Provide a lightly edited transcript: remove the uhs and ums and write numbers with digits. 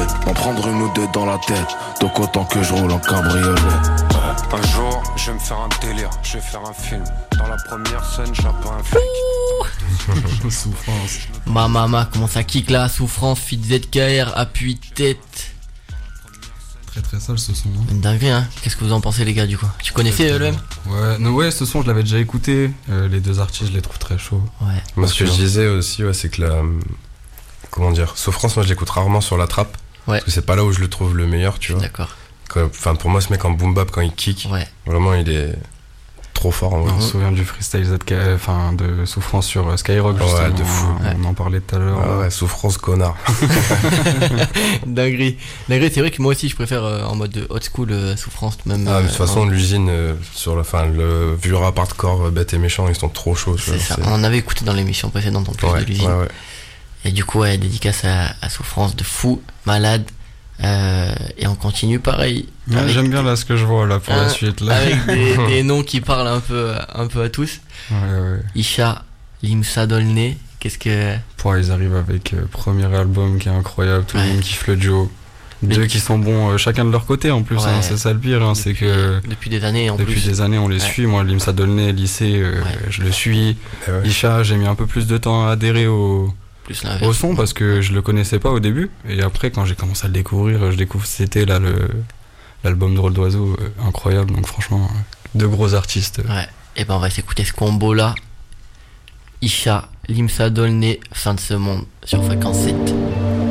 m'en prendre une ou deux dans la tête. Donc autant que je roule en cabriolet. Un jour, je vais me faire un délire, je vais faire un film. Dans la première scène, j'appe un flic. Souffrance. Mama, comment ça kick là, Souffrance, Fit ZKR, appui tête. Très très sale ce son. Une dinguerie, hein. Qu'est-ce que vous en pensez les gars du coup? Tu connaissais le M? Ouais, non, ouais, ce son je l'avais déjà écouté. Les deux artistes, je les trouve très chauds. Ouais. Moi, ce que je disais aussi, ouais, c'est que la. Comment dire? Souffrance, moi je l'écoute rarement sur la trappe. Ouais. Parce que c'est pas là où je le trouve le meilleur, tu vois. D'accord. Enfin, pour moi, ce mec en boom bap, quand il kick, Ouais. vraiment, il est trop fort en vrai. On se souvient du freestyle ZK, enfin de Souffrance sur Skyrock, justement. Ouais, de fou. On en parlait tout à l'heure. Ah ouais, Souffrance, connard. Dinguerie. Dinguerie, c'est vrai que moi aussi je préfère en mode old school Souffrance même. Ah, mais de toute façon, l'usine, sur la fin, le vieux rap hardcore, bête et méchant, ils sont trop chauds. Tu c'est vois, ça. On en avait écouté dans l'émission précédente en plus Ouais, de l'usine. ouais, ouais. Et du coup, ouais, dédicace à Souffrance de fou, malade. Et on continue pareil. Ouais, avec- j'aime bien là ce que je vois là pour la suite. Là. Avec des noms qui parlent un peu à tous. Ouais. Isha, Limsa Dolné, qu'est-ce que. Ils arrivent avec premier album qui est incroyable, tout le Ouais. monde kiffe le duo. Deux qui sont bons chacun de leur côté en plus, Ouais. hein, c'est ça le pire, hein, c'est que Depuis des années en depuis plus. des années on les Ouais. suit. Moi, Limsa Dolné, lycée, je le suis. Et ouais. Isha, j'ai mis un peu plus de temps à adhérer au Plus l'inverse. son parce que je le connaissais pas au début. Et après, quand j'ai commencé à le découvrir, je découvre c'était là l'album Drôle d'oiseau, incroyable. Donc franchement, deux gros artistes. Ouais. Et ben on va s'écouter ce combo là. Isha, Limsa Dolné, fin de ce monde sur Fréquence 7.